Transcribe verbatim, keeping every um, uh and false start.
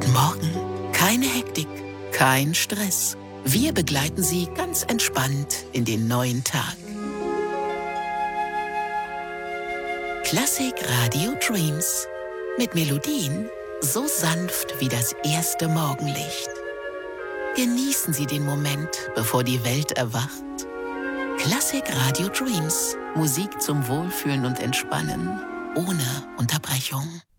Guten Morgen. Keine Hektik, kein Stress. Wir begleiten Sie ganz entspannt in den neuen Tag. Classic Radio Dreams. Mit Melodien so sanft wie das erste Morgenlicht. Genießen Sie den Moment, bevor die Welt erwacht. Classic Radio Dreams. Musik zum Wohlfühlen und Entspannen. Ohne Unterbrechung.